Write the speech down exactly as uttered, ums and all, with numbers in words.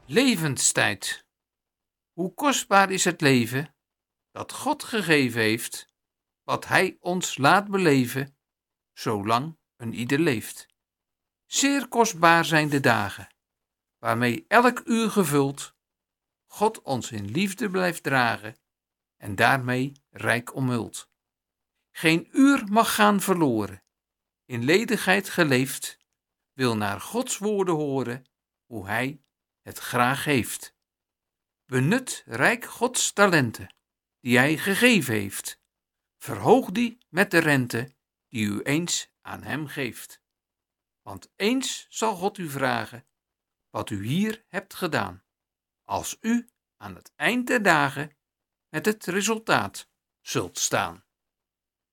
Levenstijd. Hoe kostbaar is het leven dat God gegeven heeft, wat Hij ons laat beleven, zolang een ieder leeft. Zeer kostbaar zijn de dagen, waarmee elk uur gevuld God ons in liefde blijft dragen en daarmee rijk omhult. Geen uur mag gaan verloren, in ledigheid geleefd, wil naar Gods woorden horen, hoe Hij het graag heeft. Benut rijk Gods talenten, die Hij gegeven heeft. Verhoog die met de rente, die u eens aan Hem geeft. Want eens zal God u vragen, wat u hier hebt gedaan, als u aan het eind der dagen met het resultaat zult staan.